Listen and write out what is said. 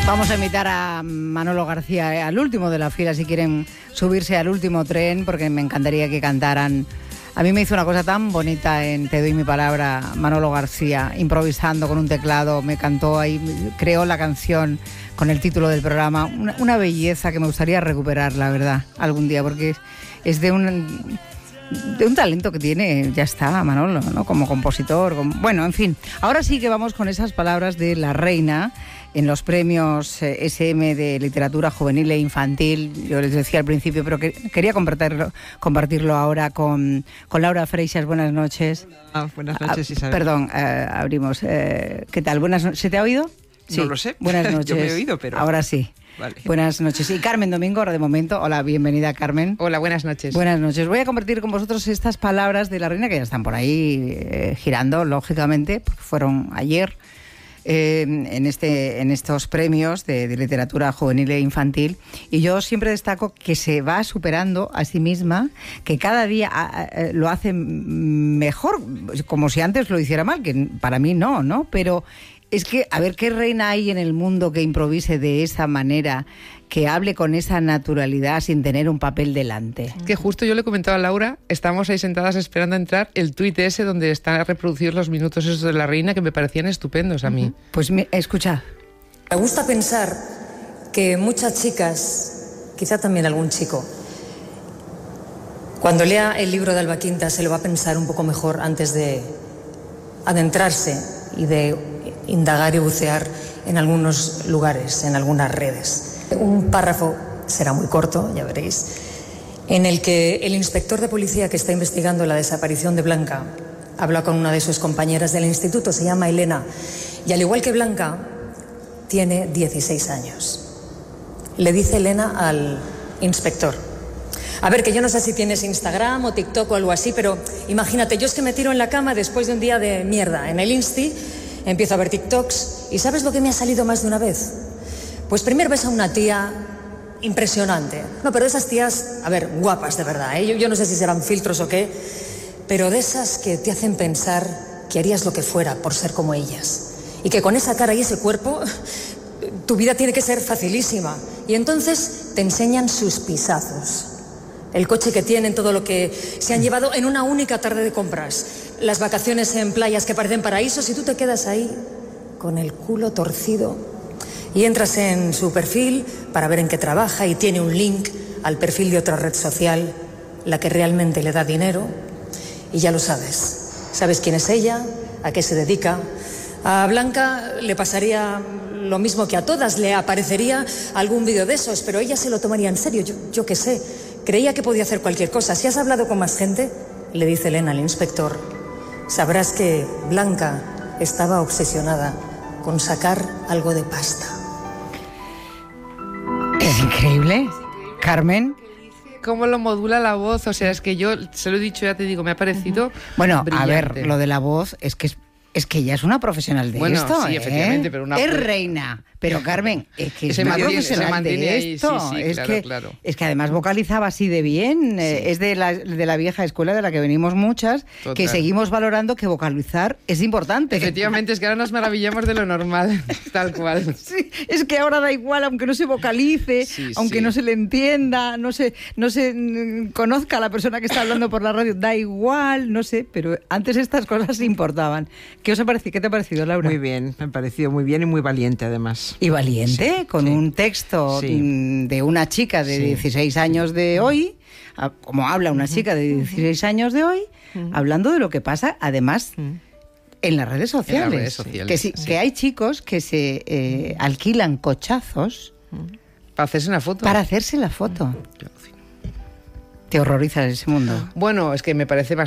Vamos a invitar a Manolo García al último de la fila, si quieren subirse al último tren, porque me encantaría que cantaran. A mí me hizo una cosa tan bonita en Te doy mi palabra, Manolo García, improvisando con un teclado, me cantó ahí, creó la canción con el título del programa, una belleza que me gustaría recuperar, la verdad, algún día, porque es de un talento que tiene, ya está, Manolo, ¿no? Como compositor, bueno, en fin. Ahora sí que vamos con esas palabras de la reina en los premios SM de literatura juvenil e infantil. Yo les decía al principio, pero quería compartirlo ahora con Laura Freixas. Buenas noches. Buenas noches, Isabel. Perdón, abrimos. ¿Qué tal? Buenas noches. ¿Se te ha oído? Sí. No lo sé. Buenas noches. Yo me he oído, pero... Ahora sí. Vale. Buenas noches. Y Carmen Domingo, ahora de momento. Hola, bienvenida, Carmen. Hola, buenas noches. Buenas noches. Voy a compartir con vosotros estas palabras de la reina que ya están por ahí girando, lógicamente, porque fueron ayer en estos premios de literatura juvenil e infantil. Y yo siempre destaco que se va superando a sí misma, que cada día lo hace mejor, como si antes lo hiciera mal, que para mí no, pero... Es que, a ver, ¿qué reina hay en el mundo que improvise de esa manera, que hable con esa naturalidad sin tener un papel delante? Que justo yo le comentaba a Laura, estamos ahí sentadas esperando a entrar, el tuit ese donde están reproducidos los minutos esos de la reina que me parecían estupendos a mí. Pues escucha. Me gusta pensar que muchas chicas, quizá también algún chico, cuando lea el libro de Alba Quinta se lo va a pensar un poco mejor antes de adentrarse y de indagar y bucear en algunos lugares, en algunas redes. Un párrafo, será muy corto, ya veréis, en el que el inspector de policía que está investigando la desaparición de Blanca habla con una de sus compañeras del instituto, se llama Elena, y al igual que Blanca, tiene 16 años. Le dice Elena al inspector: a ver, que yo no sé si tienes Instagram o TikTok o algo así, pero imagínate, yo es que me tiro en la cama después de un día de mierda en el Insti, empiezo a ver TikToks y ¿sabes lo que me ha salido más de una vez? Pues primero ves a una tía impresionante. No, pero de esas tías, a ver, guapas de verdad, ¿eh? Yo no sé si serán filtros o qué, pero de esas que te hacen pensar que harías lo que fuera por ser como ellas. Y que con esa cara y ese cuerpo, tu vida tiene que ser facilísima. Y entonces te enseñan sus pisazos. El coche que tienen, todo lo que se han llevado en una única tarde de compras. Las vacaciones en playas que parecen paraísos y tú te quedas ahí con el culo torcido. Y entras en su perfil para ver en qué trabaja y tiene un link al perfil de otra red social, la que realmente le da dinero. Y ya lo sabes. Sabes quién es ella, a qué se dedica. A Blanca le pasaría lo mismo que a todas, le aparecería algún vídeo de esos, pero ella se lo tomaría en serio, yo qué sé. Creía que podía hacer cualquier cosa. Si has hablado con más gente, le dice Elena al inspector, sabrás que Blanca estaba obsesionada con sacar algo de pasta. Es increíble, Carmen. ¿Cómo lo modula la voz? O sea, es que yo se lo he dicho, ya te digo, me ha parecido Bueno, brillante. a ver, lo de la voz es que ella es una profesional de esto, sí, efectivamente, pero es reina. Pero Carmen, es que es se una mantiene, profesional se mantiene de ahí, esto. sí, es claro. Es que además vocalizaba así de bien. Sí. Es de la vieja escuela de la que venimos muchas, Total. que seguimos valorando que vocalizar es importante. Efectivamente, es que ahora nos maravillamos de lo normal, tal cual. Sí, es que ahora da igual, aunque no se vocalice, Sí, aunque sí. no se le entienda, no se conozca a la persona que está hablando por la radio, da igual, no sé, pero antes estas cosas importaban. ¿Qué os ha parecido? ¿Qué te ha parecido, Laura? Muy bien, me ha parecido muy bien y muy valiente además. Y valiente, con sí. un texto de una chica de 16 años de hoy, como habla una chica de 16 años de hoy, hablando de lo que pasa, además, en las redes sociales. En las redes sociales, sí. Que hay chicos que se alquilan cochazos Para hacerse una foto. para hacerse la foto. Yo alucino. Te horrorizas ese mundo. Bueno, es que me parece